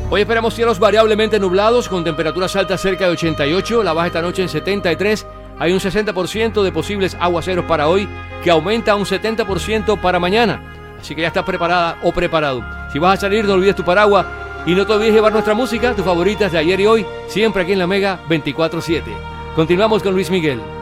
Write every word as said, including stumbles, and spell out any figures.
Hoy esperamos cielos variablemente nublados con temperaturas altas cerca de ochenta y ocho, la baja esta noche en setenta y tres. Hay un sesenta por ciento de posibles aguaceros para hoy, que aumenta a un setenta por ciento para mañana. Así que ya estás preparada o preparado. Si vas a salir, no olvides tu paraguas y no te olvides llevar nuestra música, tus favoritas de ayer y hoy, siempre aquí en La Mega veinticuatro siete. Continuamos con Luis Miguel.